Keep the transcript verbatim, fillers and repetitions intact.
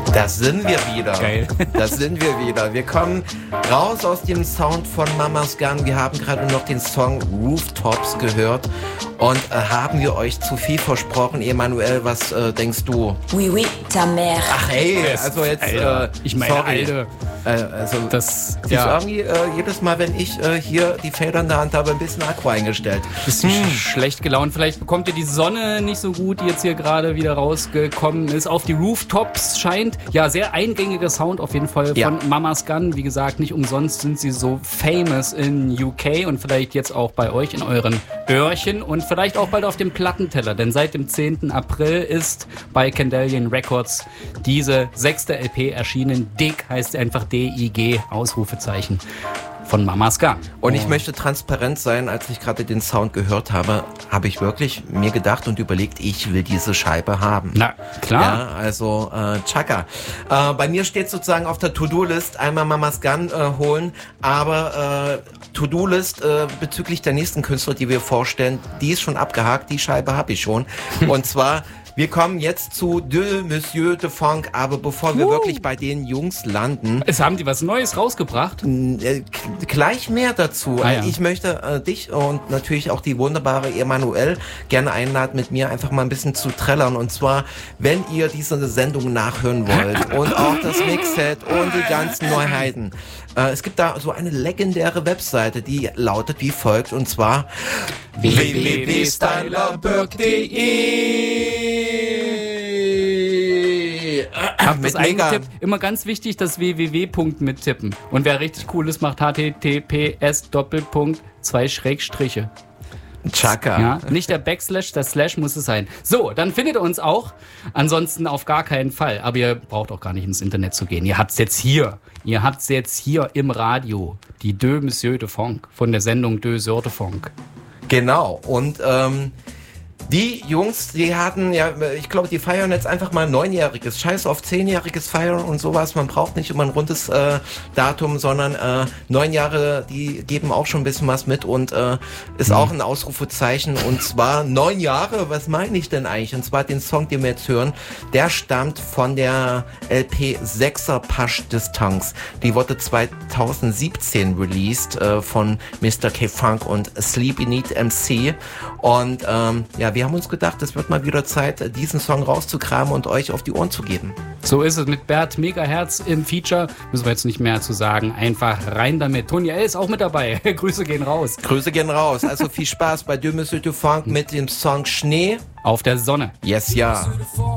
Das sind wir wieder. Geil. Das sind wir wieder. Wir kommen raus aus dem Sound von Mama's Gun. Wir haben gerade noch den Song Rooftops gehört. Und äh, haben wir euch zu viel versprochen? Emanuel, was äh, denkst du? Oui, oui, ta mère. Ach hey, also jetzt, Alter, äh, ich meine, sorry. Alter. Äh, also Das, ich ja, irgendwie äh, jedes Mal, wenn ich äh, hier die Felder in der Hand habe, ein bisschen Akku eingestellt. bist du sch- schlecht gelaunt. Vielleicht bekommt ihr die Sonne nicht so gut, die jetzt hier gerade wieder rausgekommen ist. Auf die Rooftops scheint. Ja, sehr eingängiger Sound auf jeden Fall Ja. von Mama's Gun. Wie gesagt, nicht umsonst sind sie so famous in U K und vielleicht jetzt auch bei euch in euren Öhrchen und vielleicht auch bald auf dem Plattenteller. Denn seit dem zehnten April ist bei Candelian Records diese sechste L P erschienen. Dig heißt sie einfach D I G, Ausrufezeichen. Von Mama's Gun. Und ich möchte transparent sein, als ich gerade den Sound gehört habe, habe ich wirklich mir gedacht und überlegt, ich will diese Scheibe haben. Na, klar. Ja, also äh, Chaka. Äh, bei mir steht sozusagen auf der To-Do-List einmal Mama's Gun äh, holen, aber äh, To-Do-List äh, bezüglich der nächsten Künstler, die wir vorstellen, die ist schon abgehakt, die Scheibe habe ich schon. Und zwar wir kommen jetzt zu De Monsieur de Funk, aber bevor wir Uh. wirklich bei den Jungs landen, Es haben die was Neues rausgebracht. äh, k- gleich mehr dazu. Ah, ja. Ich möchte äh, dich und natürlich auch die wunderbare Emanuel gerne einladen, mit mir einfach mal ein bisschen zu trällern. Und zwar, wenn ihr diese Sendung nachhören wollt und auch das Mixset und die ganzen Neuheiten. Äh, es gibt da so eine legendäre Webseite, die lautet wie folgt, und zwar w w w punkt stylerberg punkt de. Hab das Mit Mega. eingetippt. Immer ganz wichtig, das w w w Punkt mittippen. Und wer richtig cool ist, macht H T T P S Doppelpunkt zwei Schrägstriche. Chaka. Ja, nicht der Backslash, der Slash muss es sein. So, dann findet ihr uns auch. Ansonsten auf gar keinen Fall. Aber ihr braucht auch gar nicht ins Internet zu gehen. Ihr habt's jetzt hier. Ihr habt's jetzt hier im Radio. Die De Monsieur de Funk von der Sendung De Sœur de Funk. Genau. Und ähm, die Jungs, die hatten, ja, ich glaube, die feiern jetzt einfach mal ein neunjähriges. Scheiß auf zehnjähriges Feiern und sowas. Man braucht nicht immer ein rundes äh, Datum, sondern äh, neun Jahre, die geben auch schon ein bisschen was mit und äh, ist auch ein Ausrufezeichen. Und zwar neun Jahre, was meine ich denn eigentlich? Und zwar den Song, den wir jetzt hören, der stammt von der L P sechser Pasch Distanz. Die wurde zweitausendsiebzehn released äh, von Mister K-Funk und Sleepy Need M C. Und ähm, ja, wir haben uns gedacht, es wird mal wieder Zeit, diesen Song rauszukramen und euch auf die Ohren zu geben. So ist es mit Bert Megahertz im Feature. Müssen wir jetzt nicht mehr zu sagen. Einfach rein damit. Tony L. ist auch mit dabei. Grüße gehen raus. Grüße gehen raus. Also viel Spaß bei De Monsieur de Funk mit dem Song Schnee. Auf der Sonne. Yes, ja.